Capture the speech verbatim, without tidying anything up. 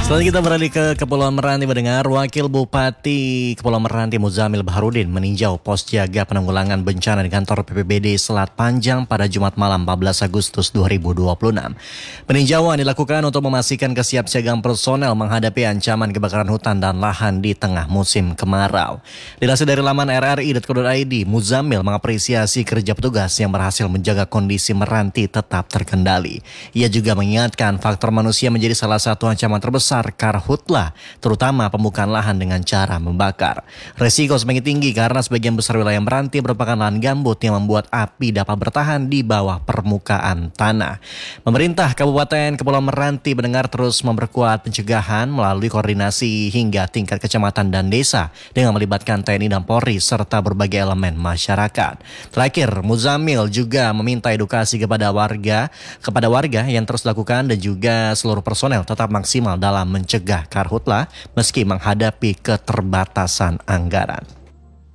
Selanjutnya kita beralih ke Kepulauan Meranti mendengar Wakil Bupati Kepulauan Meranti Muzamil Baharudin meninjau pos jaga penanggulangan bencana di kantor P P B D Selat Panjang pada Jumat malam empat belas Agustus dua ribu dua puluh enam. Peninjauan dilakukan untuk memastikan kesiapsiagaan personel menghadapi ancaman kebakaran hutan dan lahan di tengah musim kemarau. Dilansir dari laman r r i titik co titik i d, Muzamil mengapresiasi kerja petugas yang berhasil menjaga kondisi Meranti tetap terkendali. Ia juga mengingatkan faktor manusia menjadi salah satu ancaman terbesar karhutlah, terutama pembukaan lahan dengan cara membakar. Resiko semakin tinggi karena sebagian besar wilayah Meranti merupakan lahan gambut yang membuat api dapat bertahan di bawah permukaan tanah. Pemerintah Kabupaten Kepulauan Meranti mendengar terus memperkuat pencegahan melalui koordinasi hingga tingkat kecamatan dan desa dengan melibatkan T N I dan Polri serta berbagai elemen masyarakat. Terakhir, Muzamil juga meminta edukasi kepada warga kepada warga yang terus dilakukan dan juga seluruh personel tetap maksimal dalam mencegah karhutlah meski menghadapi keterbatasan anggaran.